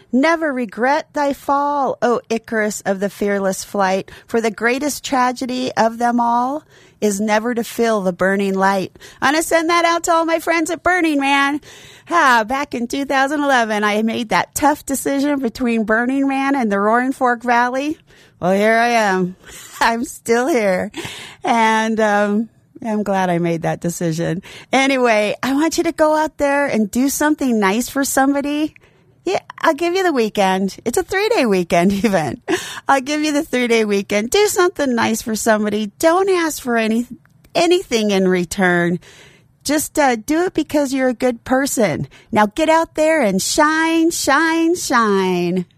Never regret thy fall, O Icarus of the fearless flight, for the greatest tragedy of them all is never to feel the burning light. I'm going to send that out to all my friends at Burning Man. Back in 2011, I made that tough decision between Burning Man and the Roaring Fork Valley. Well, here I am. I'm still here. And I'm glad I made that decision. Anyway, I want you to go out there and do something nice for somebody. Yeah, I'll give you the weekend. It's a 3-day weekend even. I'll give you the 3-day weekend. Do something nice for somebody. Don't ask for anything in return. Just do it because you're a good person. Now get out there and shine, shine, shine.